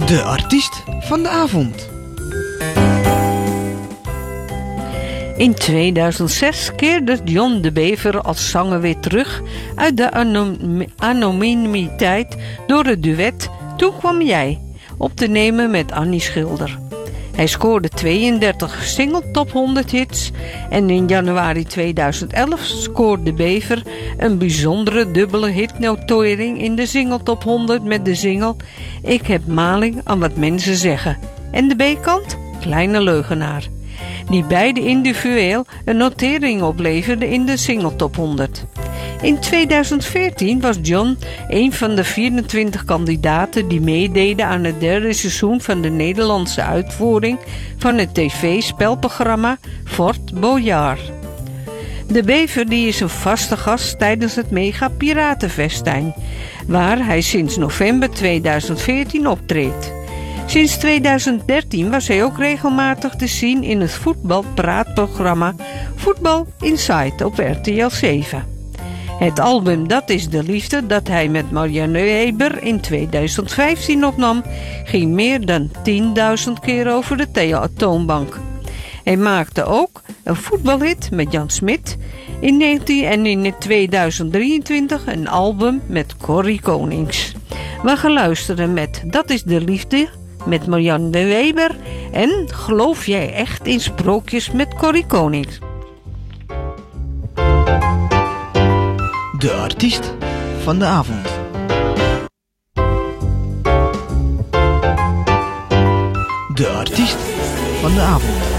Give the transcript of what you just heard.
De artiest van de avond. In 2006 keerde John de Bever als zanger weer terug uit de anonimiteit door het duet Toen kwam jij op te nemen met Annie Schilder. Hij scoorde 32 single top 100 hits en in januari 2011 scoorde Bever een bijzondere dubbele hitnotering in de single top 100 met de single Ik heb maling aan wat mensen zeggen en de B-kant Kleine Leugenaar, die beide individueel een notering opleverden in de single top 100. In 2014 was John een van de 24 kandidaten die meededen aan het derde seizoen van de Nederlandse uitvoering van het tv-spelprogramma Fort Boyard. De Bever die is een vaste gast tijdens het Mega Piratenfestijn, waar hij sinds november 2014 optreedt. Sinds 2013 was hij ook regelmatig te zien in het voetbalpraatprogramma Voetbal Inside op RTL 7. Het album Dat is de Liefde dat hij met Marianne Weber in 2015 opnam, ging meer dan 10.000 keer over de toonbank. Hij maakte ook een voetbalhit met Jan Smit in 2023 een album met Corrie Konings. We gaan luisteren met Dat is de Liefde met Marianne Weber en Geloof jij echt in sprookjes met Corrie Konings. De artiest van de avond. De artiest van de avond.